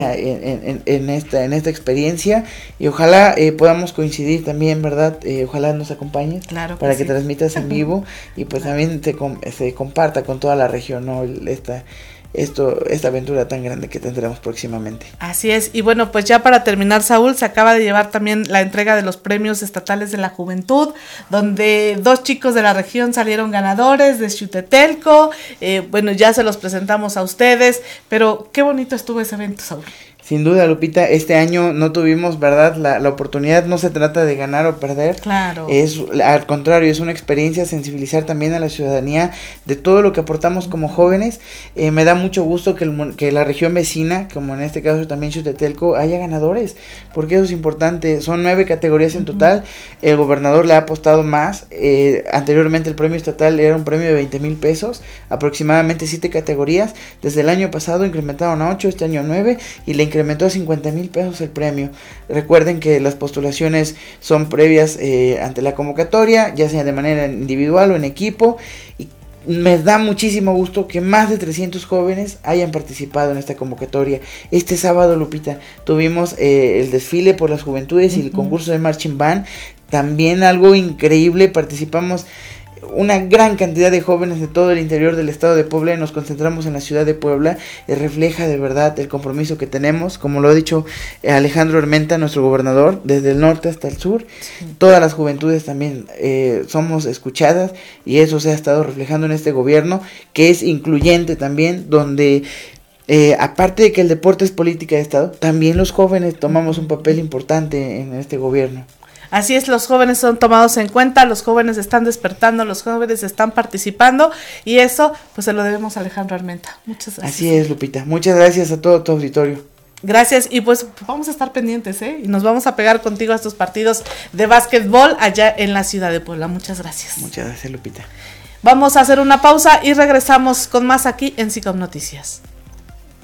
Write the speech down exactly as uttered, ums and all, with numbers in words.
En, en, en esta en esta experiencia y ojalá eh, podamos coincidir también, ¿verdad? Eh, ojalá nos acompañes, claro que para que sí. transmitas en vivo y pues claro, también se, se comparta con toda la región, ¿no? Esta, esto, esta aventura tan grande que tendremos próximamente. Así es, y bueno, pues ya para terminar, Saúl, se acaba de llevar también la entrega de los premios estatales de la juventud, donde dos chicos de la región salieron ganadores de Xutetelco. Eh, bueno, ya se los presentamos a ustedes, pero qué bonito estuvo ese evento, Saúl. Sin duda, Lupita, este año no tuvimos, ¿verdad? La, la oportunidad. No se trata de ganar o perder. Claro. Es, al contrario, es una experiencia sensibilizar también a la ciudadanía de todo lo que aportamos como jóvenes. Eh, me da mucho gusto que, el, que la región vecina, como en este caso también Xutetelco, haya ganadores, porque eso es importante. Son nueve categorías en total. El gobernador le ha apostado más. Eh, anteriormente el premio estatal era un premio de veinte mil pesos, aproximadamente siete categorías. Desde el año pasado incrementaron a ocho, este año nueve, y le incrementó a cincuenta mil pesos el premio. Recuerden que las postulaciones son previas eh, ante la convocatoria, ya sea de manera individual o en equipo, y me da muchísimo gusto que más de trescientos jóvenes hayan participado en esta convocatoria. Este sábado, Lupita, tuvimos eh, el desfile por las juventudes y el concurso de Marching Band, también algo increíble. Participamos una gran cantidad de jóvenes de todo el interior del estado de Puebla y nos concentramos en la ciudad de Puebla. Y refleja de verdad el compromiso que tenemos, como lo ha dicho Alejandro Armenta, nuestro gobernador, desde el norte hasta el sur. Sí. Todas las juventudes también eh, somos escuchadas, y eso se ha estado reflejando en este gobierno, que es incluyente también, donde Eh, aparte de que el deporte es política de estado, también los jóvenes tomamos un papel importante en este gobierno. Así es, los jóvenes son tomados en cuenta, los jóvenes están despertando, los jóvenes están participando, y eso pues se lo debemos a Alejandro Armenta. Muchas gracias. Así es, Lupita, muchas gracias a todo tu auditorio. Gracias, y pues vamos a estar pendientes, ¿eh? Y nos vamos a pegar contigo a estos partidos de básquetbol allá en la ciudad de Puebla. Muchas gracias. Muchas gracias, Lupita. Vamos a hacer una pausa y regresamos con más aquí en SICOM Noticias.